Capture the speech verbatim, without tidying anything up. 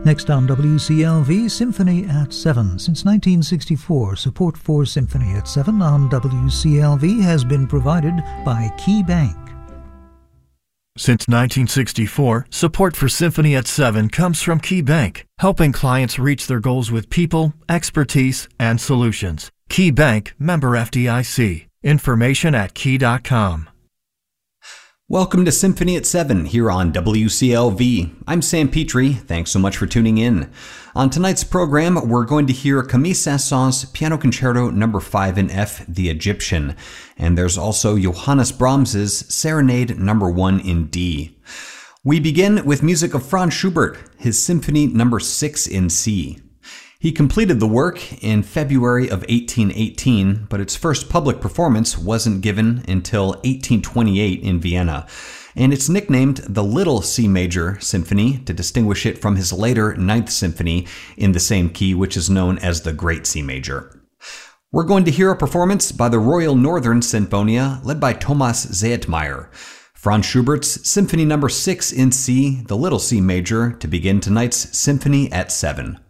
Next on W C L V, Symphony at seven. Since nineteen sixty-four, support for Symphony at seven on W C L V has been provided by Key Bank. Since nineteen sixty-four, support for Symphony at seven comes from Key Bank, helping clients reach their goals with people, expertise, and solutions. Key Bank, member F D I C. Information at key dot com. Welcome to Symphony at seven here on W C L V. I'm Sam Petrie. Thanks so much for tuning in. On tonight's program, we're going to hear Camille Saint-Saëns' Piano Concerto number five in F, The Egyptian. And there's also Johannes Brahms' Serenade number one in D. We begin with music of Franz Schubert, his Symphony number six in C. He completed the work in February of eighteen eighteen, but its first public performance wasn't given until eighteen twenty-eight in Vienna, and it's nicknamed the Little C Major Symphony to distinguish it from his later Ninth Symphony in the same key, which is known as the Great C Major. We're going to hear a performance by the Royal Northern Sinfonia, led by Thomas Zehetmeier. Franz Schubert's Symphony number six in C, the Little C Major, to begin tonight's Symphony at seven.